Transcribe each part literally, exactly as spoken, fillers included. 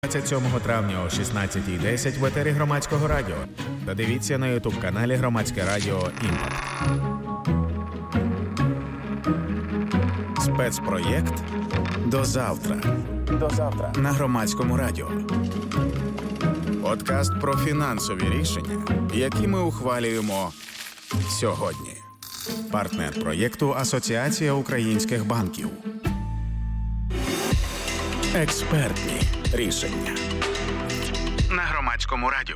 двадцять сьомого травня о шістнадцятій десять в етері Громадського радіо. Та дивіться на ютуб-каналі Громадське радіо «Імпакт». Спецпроєкт «До завтра». До завтра. На Громадському радіо. Подкаст про фінансові рішення, які ми ухвалюємо сьогодні. Партнер проєкту «Асоціація українських банків». Експертні рішення. На Громадському радіо.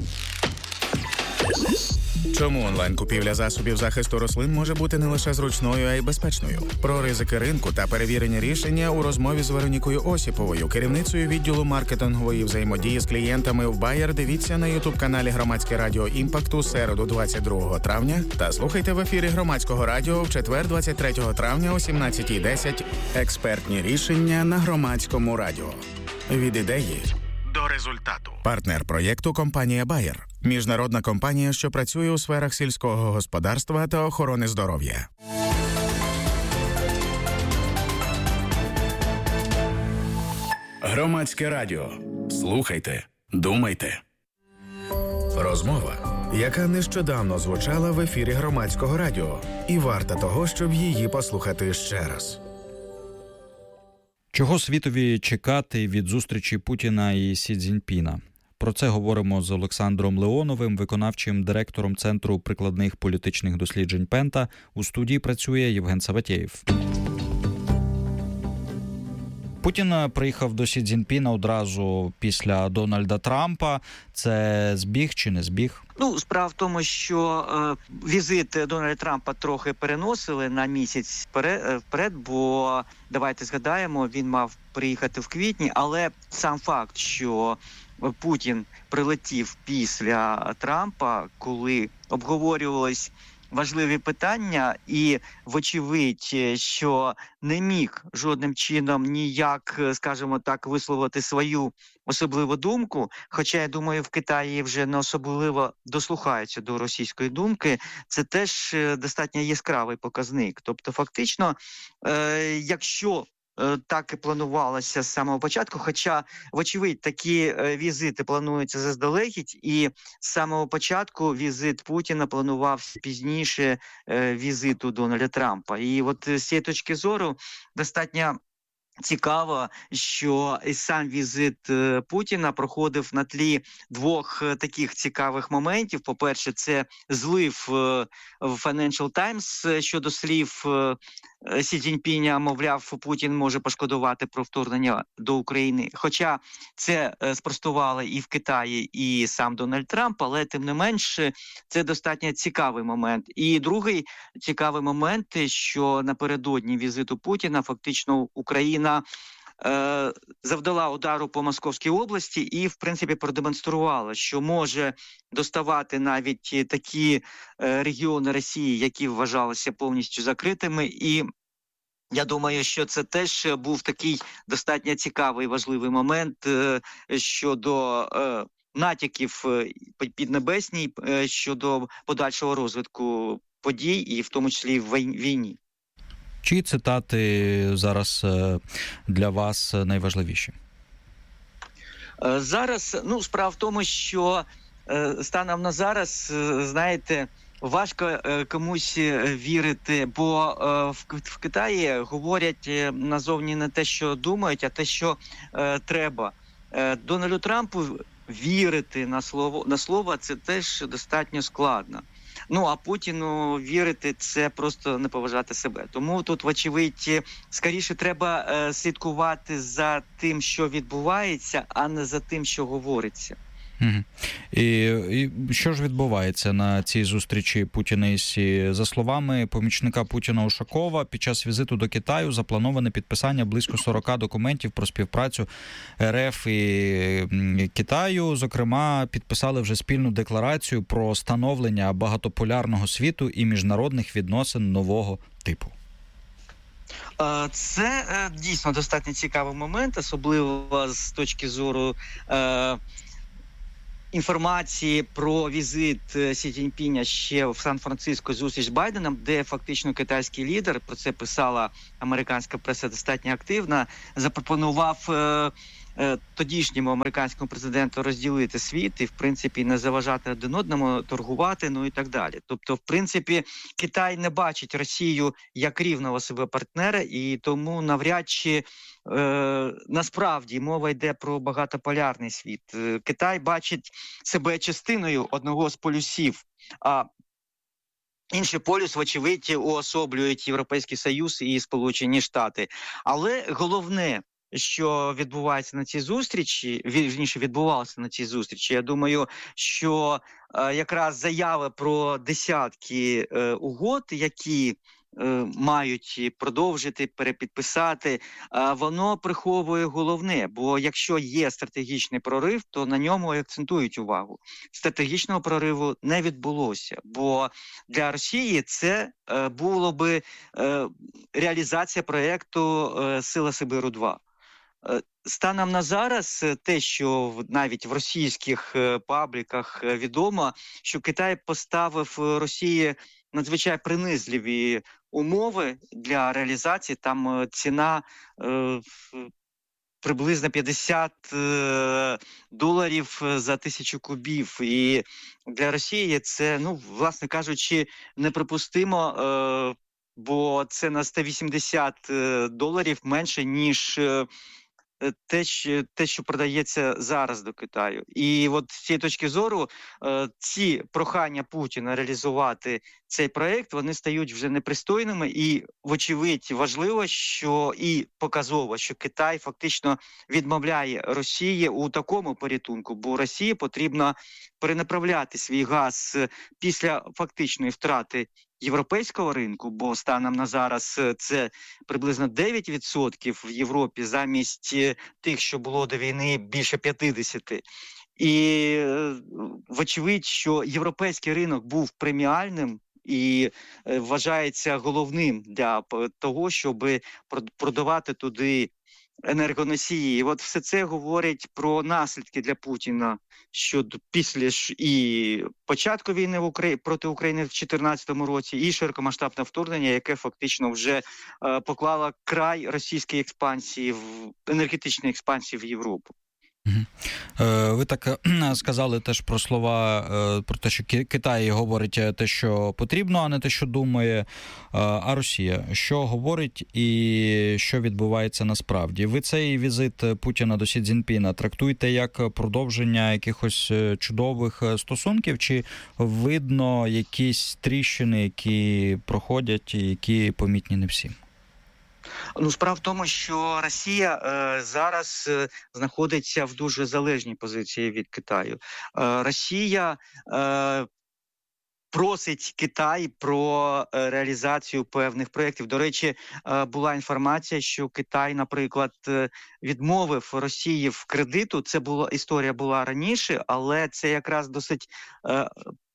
Чому онлайн-купівля засобів захисту рослин може бути не лише зручною, а й безпечною? Про ризики ринку та перевірені рішення у розмові з Веронікою Осіповою, керівницею відділу маркетингової взаємодії з клієнтами в Bayer. Дивіться на ютуб-каналі Громадське радіо «Імпакт» у середу двадцять другого травня та слухайте в ефірі Громадського радіо в четвер двадцять третього травня о сімнадцятій десять. Експертні рішення на Громадському радіо. Від ідеї до результату. Партнер проєкту – компанія Bayer. Міжнародна компанія, що працює у сферах сільського господарства та охорони здоров'я. Громадське радіо. Слухайте, думайте. Розмова, яка нещодавно звучала в ефірі Громадського радіо, і варта того, щоб її послухати ще раз. Чого світові чекати від зустрічі Путіна і Сі Цзіньпіна? Про це говоримо з Олександром Леоновим, виконавчим директором Центру прикладних політичних досліджень Пента. У студії працює Євген Саватєєв. Путін приїхав до Сі Цзіньпіна одразу після Дональда Трампа. Це збіг чи не збіг? Ну, справа в тому, що е, візит Дональда Трампа трохи переносили на місяць вперед, вперед, бо, давайте згадаємо, він мав приїхати в квітні, але сам факт, що Путін прилетів після Трампа, коли обговорювались важливі питання, і вочевидь, що не міг жодним чином ніяк, скажімо так, висловити свою особливу думку, хоча, я думаю, в Китаї вже не особливо дослухаються до російської думки, це теж достатньо яскравий показник. Тобто, фактично, е, якщо так і планувалося з самого початку, хоча, вочевидь, такі візити плануються заздалегідь, і з самого початку візит Путіна планувався пізніше візиту Дональда Трампа. І от з цієї точки зору достатньо цікаво, що і сам візит Путіна проходив на тлі двох таких цікавих моментів. По-перше, це злив в Financial Times щодо слів Сі Цзіньпіня, мовляв, Путін може пошкодувати про вторгнення до України. Хоча це спростували і в Китаї, і сам Дональд Трамп, але тим не менш це достатньо цікавий момент. І другий цікавий момент, що напередодні візиту Путіна фактично Україна е, завдала удару по Московській області і, в принципі, продемонструвала, що може доставати навіть такі е, регіони Росії, які вважалися повністю закритими. І я думаю, що це теж був такий достатньо цікавий, важливий момент е, щодо е, натяків піднебесній е, щодо подальшого розвитку подій, і в тому числі в війні. Чиї цитати зараз для вас найважливіші? Зараз, ну, справа в тому, що станом на зараз, знаєте, важко комусь вірити, бо в Китаї говорять назовні не те, що думають, а те, що треба. Дональду Трампу вірити на слово, на слово це теж достатньо складно. Ну, а Путіну вірити – це просто не поважати себе. Тому тут, вочевидь, скоріше треба е, слідкувати за тим, що відбувається, а не за тим, що говориться. Угу. І, і що ж відбувається на цій зустрічі Путіна і Сі? За словами помічника Путіна Ушакова, під час візиту до Китаю заплановане підписання близько сорок документів про співпрацю Ер Еф і Китаю. Зокрема, підписали вже спільну декларацію про становлення багатополярного світу і міжнародних відносин нового типу. Це дійсно достатньо цікавий момент, особливо з точки зору е- інформації про візит Сі Цзіньпіня ще в Сан-Франциско, зустріч з Байденом, де фактично китайський лідер, про це писала американська преса достатньо активно, запропонував тодішньому американському президенту розділити світ і, в принципі, не заважати один одному, торгувати, ну і так далі. Тобто, в принципі, Китай не бачить Росію як рівного себе партнера, і тому навряд чи е, насправді мова йде про багатополярний світ. Китай бачить себе частиною одного з полюсів, а інший полюс, вочевидь, уособлюють Європейський Союз і Сполучені Штати. Але головне, що відбувається на цій зустрічі, вірніше відбувалося на цій зустрічі, я думаю, що е, якраз заяви про десятки е, угод, які е, мають продовжити, перепідписати, е, воно приховує головне, бо якщо є стратегічний прорив, то на ньому акцентують увагу. Стратегічного прориву не відбулося, бо для Росії це е, було би е, реалізація проєкту е, «Сила Сибиру-два». Станом на зараз те, що навіть в російських пабліках відомо, що Китай поставив Росії надзвичайно принизливі умови для реалізації. Там ціна е, приблизно п'ятдесят е, доларів за тисячу кубів. І для Росії це, ну, власне кажучи, неприпустимо, е, бо це на сто вісімдесят доларів менше, ніж е, Те, що, те, що продається зараз до Китаю. І от з цієї точки зору ці прохання Путіна реалізувати цей проєкт, вони стають вже непристойними і, вочевидь, важливо, що і показово, що Китай фактично відмовляє Росії у такому порятунку, бо Росії потрібно перенаправляти свій газ після фактичної втрати європейського ринку, бо станом на зараз це приблизно дев'ять відсотків в Європі замість тих, що було до війни, більше п'ятдесят. І вочевидь, що європейський ринок був преміальним і вважається головним для того, щоб продавати туди енергоносії. І от все це говорить про наслідки для Путіна, що після ж і початку війни в Украї... проти України в дві тисячі чотирнадцятому році, і широкомасштабне вторгнення, яке фактично вже е, поклало край російській експансії, в енергетичній експансії в Європу. Ви так сказали теж про слова, про те, що Китай говорить те, що потрібно, а не те, що думає. А Росія що говорить і що відбувається насправді? Ви цей візит Путіна до Сі Цзіньпіна трактуєте як продовження якихось чудових стосунків, чи видно якісь тріщини, які проходять і які помітні не всім? Ну, справа в тому, що Росія е, зараз е, знаходиться в дуже залежній позиції від Китаю. Е, Росія е, просить Китай про е, реалізацію певних проєктів. До речі, е, була інформація, що Китай, наприклад, е, відмовив Росії в кредиту. Це була історія була раніше, але це якраз досить е,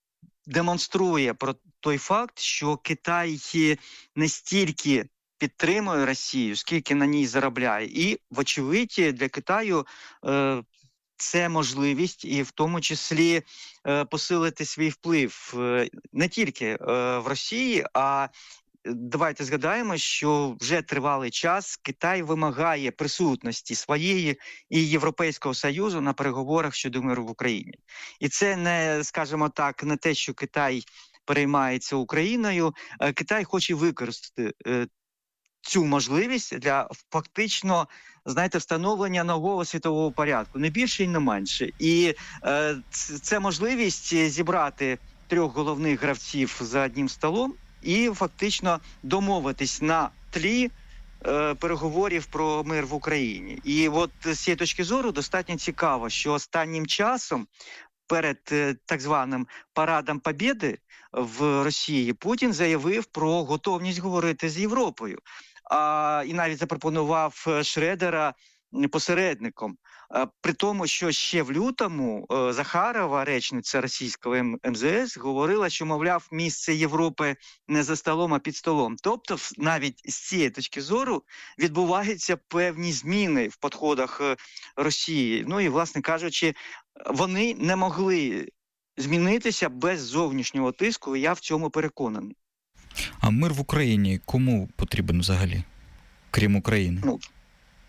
демонструє про той факт, що Китай не стільки підтримує Росію, скільки на ній заробляє. І, вочевидь, для Китаю е, це можливість, і в тому числі е, посилити свій вплив е, не тільки е, в Росії, а давайте згадаємо, що вже тривалий час Китай вимагає присутності своєї і Європейського Союзу на переговорах щодо миру в Україні. І це не, скажімо так, не те, що Китай переймається Україною. Китай хоче використати е, цю можливість для фактично, знаєте, встановлення нового світового порядку, не більше і не менше. І е, це можливість зібрати трьох головних гравців за одним столом і фактично домовитись на тлі е, переговорів про мир в Україні. І от з цієї точки зору достатньо цікаво, що останнім часом перед е, так званим парадом Побєди в Росії Путін заявив про готовність говорити з Європою. А, і навіть запропонував Шредера посередником. А, при тому, що ще в лютому а, Захарова, речниця російського ем зе ес, говорила, що, мовляв, місце Європи не за столом, а під столом. Тобто, навіть з цієї точки зору відбуваються певні зміни в підходах Росії. Ну і, власне кажучи, вони не могли змінитися без зовнішнього тиску, і я в цьому переконаний. А мир в Україні кому потрібен взагалі, крім України? Ну,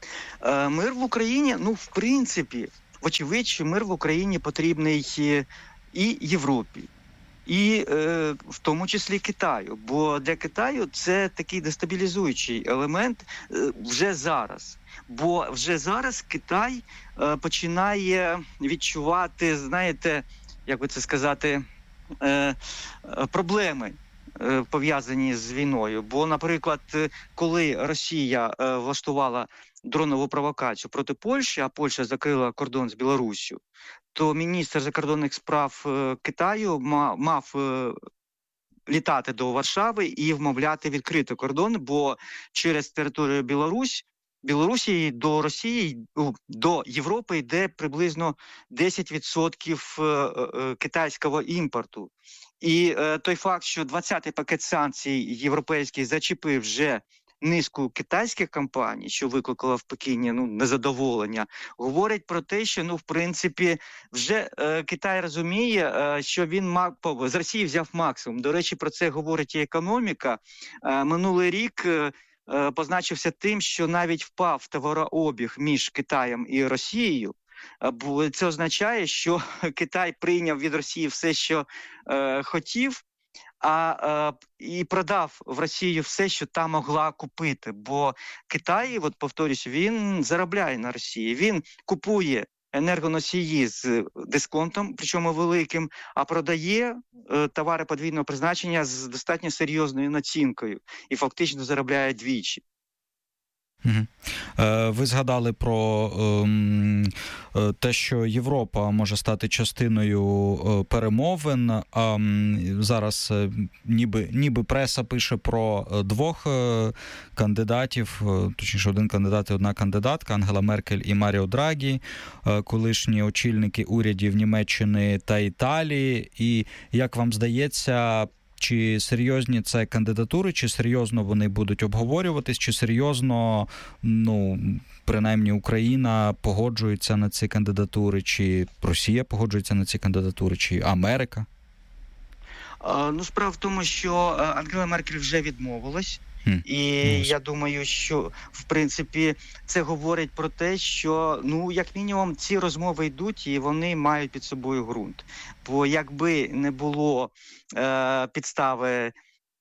Мир в Україні, ну, в принципі, вочевидь, що мир в Україні потрібний і Європі, і е, в тому числі Китаю. Бо для Китаю це такий дестабілізуючий елемент е, вже зараз. Бо вже зараз Китай е, починає відчувати, знаєте, як би це сказати, е, е, проблеми, е, пов'язані з війною. Бо, наприклад, коли Росія е, влаштувала дронову провокацію проти Польщі, а Польща закрила кордон з Білоруссю, то міністр закордонних справ е, Китаю мав, мав е, літати до Варшави і вмовляти відкрити кордон, бо через територію Білорусь, Білорусі до Росії, до Європи йде приблизно десять відсотків е, е, китайського імпорту. І е, той факт, що двадцятий пакет санкцій європейський зачепив вже низку китайських компаній, що викликало в Пекіні ну, незадоволення, говорить про те, що, ну, в принципі, вже е, Китай розуміє, е, що він мав, з Росії взяв максимум. До речі, про це говорить і економіка. Е, минулий рік е, е, позначився тим, що навіть впав товарообіг між Китаєм і Росією. Бо це означає, що Китай прийняв від Росії все, що е, хотів, а е, і продав в Росію все, що та могла купити. Бо Китай, от повторюсь, він заробляє на Росії. Він купує енергоносії з дисконтом, причому великим, а продає е, товари подвійного призначення з достатньо серйозною націнкою і фактично заробляє двічі. Ви згадали про те, що Європа може стати частиною перемовин. Зараз ніби, ніби преса пише про двох кандидатів, точніше один кандидат і одна кандидатка, Ангела Меркель і Маріо Драгі, колишні очільники урядів Німеччини та Італії. І, як вам здається, чи серйозні це кандидатури, чи серйозно вони будуть обговорюватись, чи серйозно, ну, принаймні Україна погоджується на ці кандидатури, чи Росія погоджується на ці кандидатури, чи Америка? А, ну, справа в тому, що Ангела Меркель вже відмовилась. Mm. І mm. я думаю, що, в принципі, це говорить про те, що, ну, як мінімум, ці розмови йдуть і вони мають під собою ґрунт. Бо якби не було е, підстави е,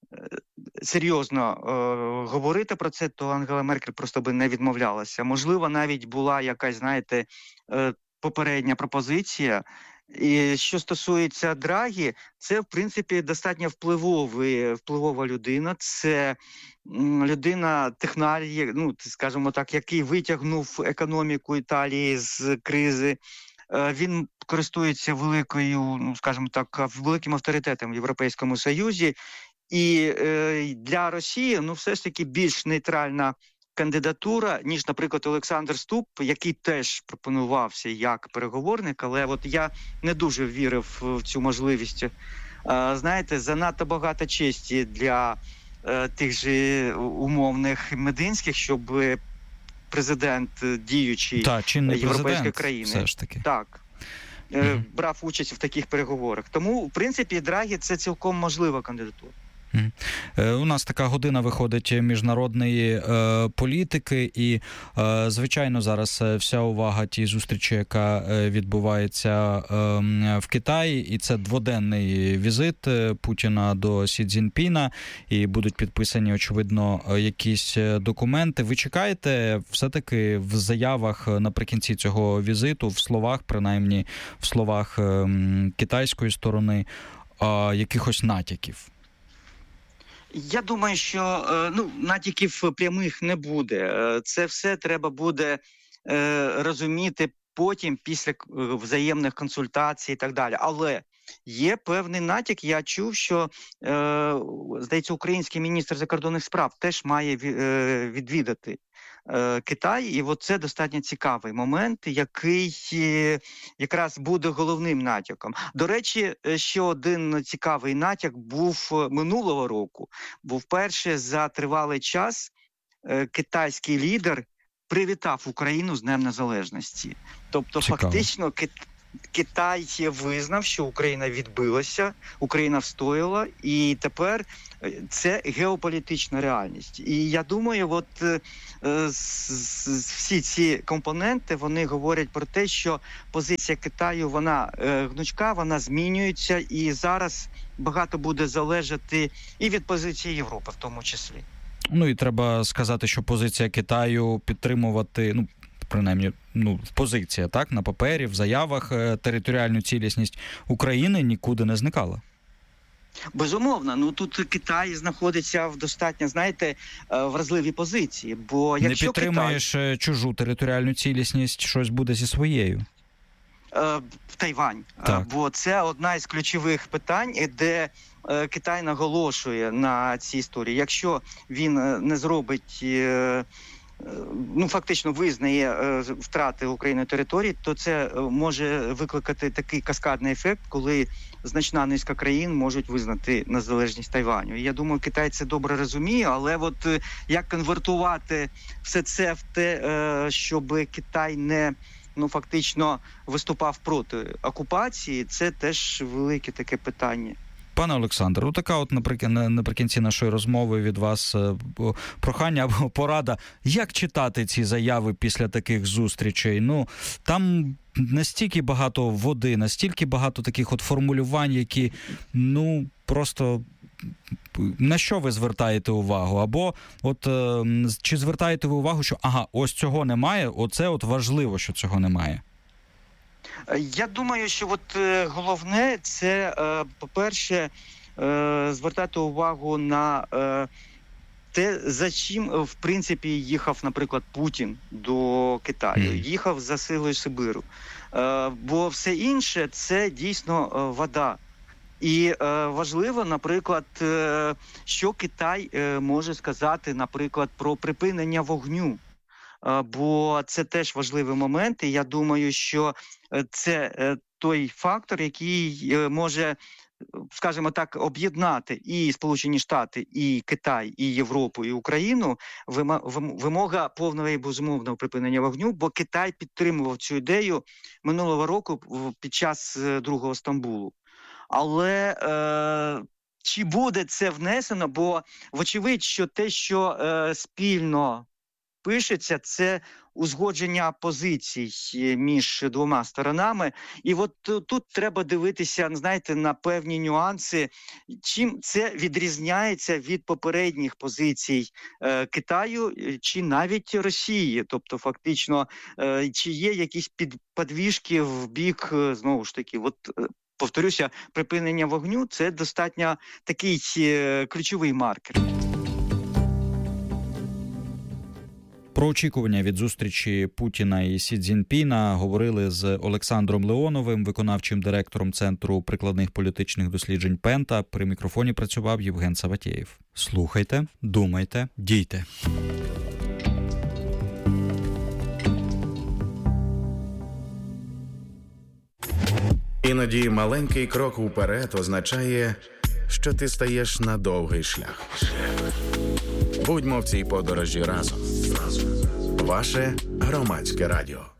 серйозно е, говорити про це, то Ангела Меркель просто би не відмовлялася. Можливо, навіть була якась, знаєте, е, попередня пропозиція. І що стосується Драгі, це, в принципі, достатньо впливовий, впливова людина. Це людина технарій, ну, скажімо так, який витягнув економіку Італії з кризи. Він користується великою, ну, скажімо так, великим авторитетом в Європейському Союзі. І е, для Росії, ну, все ж таки більш нейтральна кандидатура, ніж, наприклад, Олександр Ступп, який теж пропонувався як переговорник, але от я не дуже вірив в цю можливість. Знаєте, занадто багато честі для тих же умовних Мединських, щоб президент діючий Та, європейської президент, країни все ж таки. Так, mm-hmm. брав участь в таких переговорах. Тому, в принципі, Драгі – це цілком можлива кандидатура. У нас така година виходить міжнародної е, політики і, е, звичайно, зараз вся увага тій зустрічі, яка відбувається е, в Китаї, і це дводенний візит Путіна до Сі Цзіньпіна, і будуть підписані, очевидно, якісь документи. Ви чекаєте все-таки в заявах наприкінці цього візиту, в словах, принаймні в словах е, китайської сторони, е, якихось натяків? Я думаю, що ну, натяків прямих не буде. Це все треба буде е, розуміти потім, після взаємних консультацій і так далі. Але є певний натяк. Я чув, що, е, здається, український міністр закордонних справ теж має е, відвідати е, Китай. І от це достатньо цікавий момент, який е, якраз буде головним натяком. До речі, ще один цікавий натяк був минулого року. Бо вперше за тривалий час е, китайський лідер привітав Україну з Днем Незалежності. Тобто, Цікаво. фактично, Кит... Китай визнав, що Україна відбилася, Україна встояла, і тепер це геополітична реальність. І я думаю, от е, всі ці компоненти, вони говорять про те, що позиція Китаю, вона е, гнучка, вона змінюється, і зараз багато буде залежати і від позиції Європи в тому числі. Ну і треба сказати, що позиція Китаю підтримувати, ну, принаймні, ну, позиція, так, на папері, в заявах, територіальну цілісність України нікуди не зникала. Безумовно, ну тут Китай знаходиться в достатньо, знаєте, вразливій позиції, бо якщо не підтримуєш Китай... чужу територіальну цілісність, щось буде зі своєю. Тайвань, так. Бо це одна із ключових питань, де Китай наголошує на цій історії. Якщо він не зробить, ну фактично визнає втрати Україною території, то це може викликати такий каскадний ефект, коли значна низка країн можуть визнати незалежність Тайваню. І я думаю, Китай це добре розуміє, але от як конвертувати все це в те, щоб Китай не ну фактично виступав проти окупації, це теж велике таке питання. Пане Олександр, отака от наприкінці нашої розмови від вас прохання або порада. Як читати ці заяви після таких зустрічей? Ну, там настільки багато води, настільки багато таких от формулювань, які, ну, просто... На що ви звертаєте увагу? Або от чи звертаєте ви увагу, що ага, ось цього немає, оце от важливо, що цього немає? Я думаю, що от головне це, по-перше, звертати увагу на те, за чим, в принципі, їхав, наприклад, Путін до Китаю. Їхав за силою Сибиру. Бо все інше – це дійсно вода. І е, важливо, наприклад, е, що Китай е, може сказати, наприклад, про припинення вогню. Е, бо це теж важливий момент, і я думаю, що це е, той фактор, який е, може, скажімо так, об'єднати і Сполучені Штати, і Китай, і Європу, і Україну. Вимога повного і безумовного припинення вогню, бо Китай підтримував цю ідею минулого року під час Другого Стамбулу. Але е, чи буде це внесено, бо вочевидь, що те, що е, спільно пишеться, це узгодження позицій між двома сторонами. І от тут треба дивитися, знаєте, на певні нюанси, чим це відрізняється від попередніх позицій е, Китаю чи навіть Росії. Тобто, фактично, е, чи є якісь під, підвіжки в бік, знову ж таки, от... Повторюся, припинення вогню – це достатньо такий е, ключовий маркер. Про очікування від зустрічі Путіна і Сі Цзіньпіна говорили з Олександром Леоновим, виконавчим директором Центру прикладних політичних досліджень Пента. При мікрофоні працював Євген Саватєєв. Слухайте, думайте, дійте. Іноді маленький крок уперед означає, що ти стаєш на довгий шлях. Будьмо в цій подорожі разом. Ваше Громадське радіо.